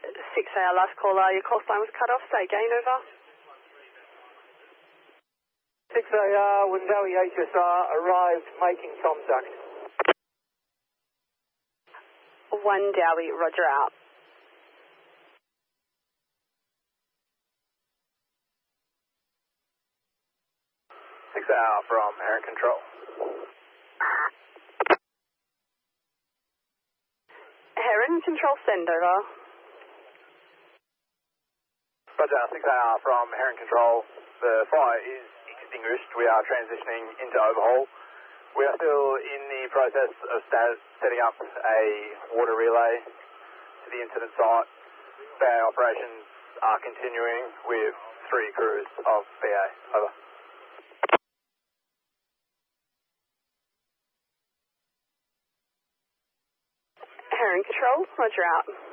6AR last caller, your call sign was cut off, say again, over. 6AR, Wendowie HSR arrived, making contact. Wendowie, roger out. 6AR from Heron Control. Heron Control, send over. Roger, 6AR from Heron Control. The fire is extinguished. We are transitioning into overhaul. We are still in the process of setting up a water relay to the incident site. BA operations are continuing with 3 crews of BA. Over. Heron Control, roger out.